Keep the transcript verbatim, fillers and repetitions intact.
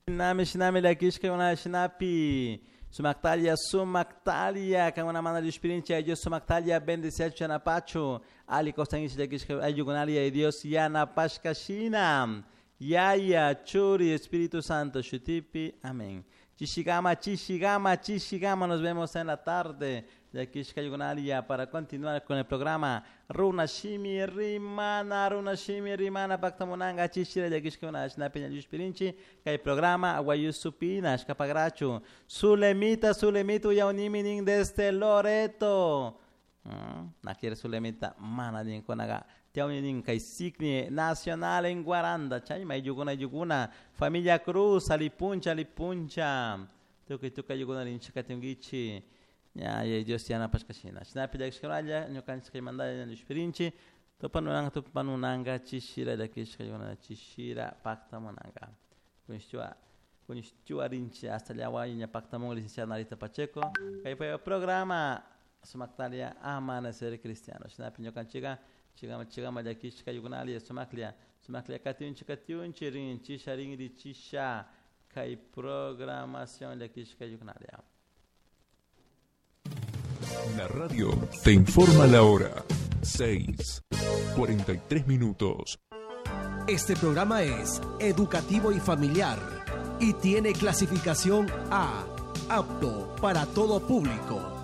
Shinami shinami la kishka una shinapi. Sumaktalia sumaktalia kan una mana de experiencia yo sumaktalia bendice chana pacho. Ali costanis la kishka ayugonalia y Dios yana pashkashina. Yaya churi Espíritu Santo shutipi. Amén. Chishigama, chishigama, chishigama. Nos vemos en la tarde de aquí Yugonalia para continuar con el programa Runa Shimi Rimana, Runa Shimi Rimana, Pactamonanga, Chishira de aquí Shna Peña Yuspirinchi, que el programa Aguayusupina, Escapagracho, Sulemita, Sulemito Yaunimining desde Loreto. Na quiere Sulemita, mana de Enconaga. Tiaunin Kaisikni Nacional en Guaranda, Chaima Yuguna Yuguna, Familia Cruz, Alipuncha, Alipuncha, Tuki Tuka Yuguna Linchakatungichi, Ya Dios Yana Pashkashina, Snapi de Excalaya, Nukanski Mandaya and Spirinchi, Topananga Tupanunanga, Chishira de Kishkayuna, Chishira, Pacta Monanga, Kunistua, Kunistua Rinchi, hasta Yawaina Pacta Mongol, Narita Pacheco, que fue el programa Sumaktalia Amanecer Cristiano, Snapi Nukanchiga. Chegamos, chegamos daqui, chica Yugonalia, Sumaklia, Sumaklia, Catiun, Chicatiun, Chirin, Chicharing de Chicha, Cai programação daqui, chica Yugonalia. La radio te informa la hora, seis, cuarenta y tres minutos. Este programa es educativo y familiar y tiene clasificación A, apto para todo público.